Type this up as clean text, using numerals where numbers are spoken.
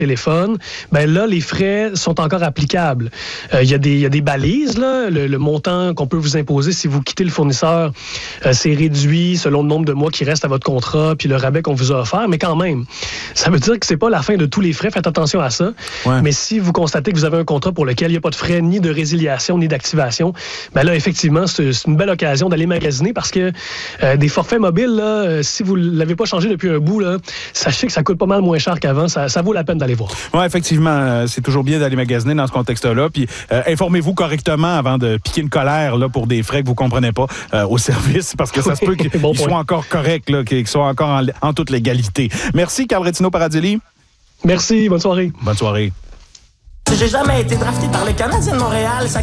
téléphone, ben là, les frais sont encore applicables. Il y a des balises, là. Le montant qu'on peut vous imposer si vous quittez le fournisseur, c'est réduit selon le nombre de mois qui restent à votre contrat, puis le rabais qu'on vous a offert, mais quand même, ça veut dire que c'est pas la fin de tous les frais. Faites attention à ça. Ouais. Mais si vous constatez que vous avez un contrat pour lequel il n'y a pas de frais ni de résiliation, ni d'activation, ben là, effectivement, c'est une belle occasion d'aller magasiner parce que des forfaits mobiles, là, si vous ne l'avez pas changé depuis un bout, là, sachez que ça coûte pas mal moins cher qu'avant. Ça vaut la peine d'aller voir. Oui, effectivement, c'est toujours bien d'aller magasiner dans ce contexte-là. Puis informez-vous correctement avant de piquer une colère là, pour des frais que vous ne comprenez pas au service, parce que ça se peut qu'ils soient encore corrects, là, qu'ils soient encore en toute légalité. Merci, Carl Rétino-Paradilli. Merci, bonne soirée. Bonne soirée. J'ai jamais été drafté par les Canadiens de Montréal.